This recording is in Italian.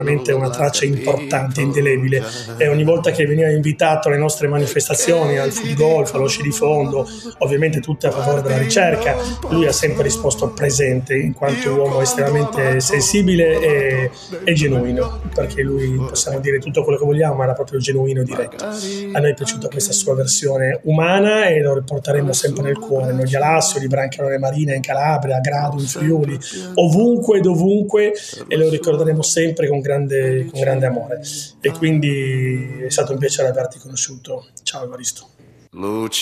una traccia importante, indelebile, e ogni volta che veniva invitato alle nostre manifestazioni, al food golf, allo sci di fondo, ovviamente tutte a favore della ricerca, lui ha sempre risposto presente, in quanto uomo estremamente sensibile e genuino, perché lui, possiamo dire tutto quello che vogliamo, ma era proprio genuino e diretto. A noi è piaciuta questa sua versione umana e lo riporteremo sempre nel cuore, noi di Alassio, di Brancaleone Marina in Calabria, a Grado, in Friuli, ovunque e dovunque, e lo ricorderemo sempre con grande amore. E quindi è stato un piacere averti conosciuto. Ciao Evaristo.